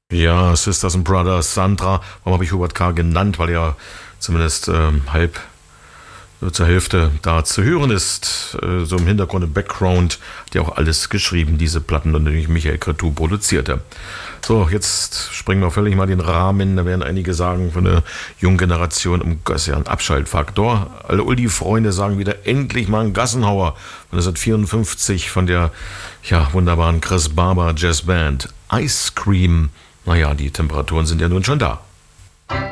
Ja, Sisters and Brothers, Sandra. Warum habe ich Hubert K. genannt? Weil er zumindest zur Hälfte da zu hören ist. So im Hintergrund, im Background, die auch alles geschrieben, diese Platten, und natürlich Michael Cretu produzierte. So, jetzt springen wir völlig mal den Rahmen. Da werden einige sagen, von der jungen Generation, das ist ja ein Abschaltfaktor. Alle Uli-Freunde sagen wieder, endlich mal ein Gassenhauer. Von 1954 von der wunderbaren Chris Barber Jazzband. Ice Cream. Naja, die Temperaturen sind ja nun schon da.